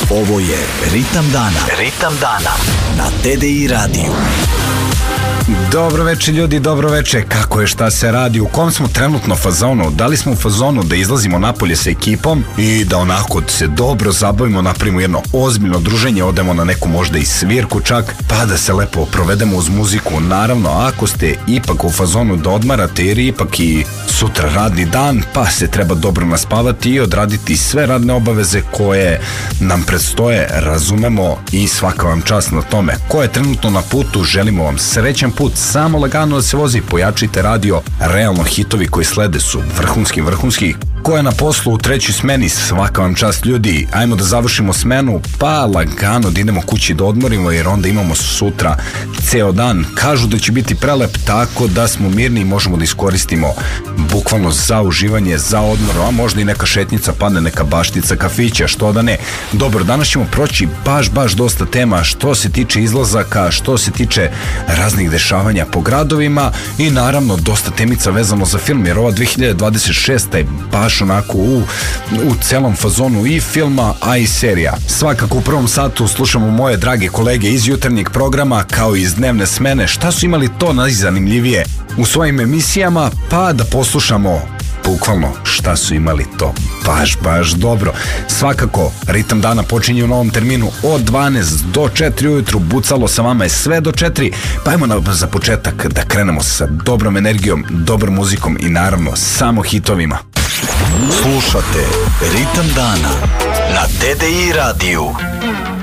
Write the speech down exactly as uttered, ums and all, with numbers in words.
Ovo je Ritam dana. Ritam dana na T D I radiju. Dobro veče ljudi, dobro veče. Kako je, šta se radi, u kom smo trenutno fazonu? Da li smo u fazonu da izlazimo napolje sa ekipom i da onako se dobro zabavimo, napravimo jedno ozbiljno druženje, odemo na neku možda i svirku čak, pa da se lepo provedemo uz muziku. Naravno, ako ste ipak u fazonu da odmarate jer ipak i sutra radni dan, pa se treba dobro naspavati i odraditi sve radne obaveze koje nam predstoje, razumemo i svaka vam čast na tome. Ko je trenutno na putu, želimo vam srećan put, samo lagano da se vozi, pojačite radio, realno hitovi koji slede su vrhunski, vrhunski. Ko je na poslu u trećoj smeni, svaka vam čast ljudi, ajmo da završimo smenu, pa lagano da idemo kući da odmorimo jer onda imamo sutra ceo dan. Kažu da će biti prelep, tako da smo mirni i možemo da iskoristimo bukvalno za uživanje, za odmor, a možda i neka šetnica padne, neka baštica kafića, što da ne. Dobro, danas ćemo proći baš, baš dosta tema što se tiče izlazaka, što se tiče raznih dešavanja po gradovima i naravno dosta temica vezano za film, jer ova dve hiljade dvadeset šesta je baš onako u, u celom fazonu i filma, a i serija. Svakako u prvom satu slušamo moje drage kolege iz jutarnjeg programa kao i iz dnevne smene, šta su imali to najzanimljivije u svojim emisijama, pa da poslušamo bukvalno šta su imali to baš, baš dobro. Svakako, Ritam dana počinje u novom terminu od dvanaest do četiri ujutru, bucalo sa vama je sve do četiri, pa ajmo na, za početak da krenemo sa dobrom energijom, dobrom muzikom i naravno samo hitovima. Slušate Ritam dana na T D I radiju.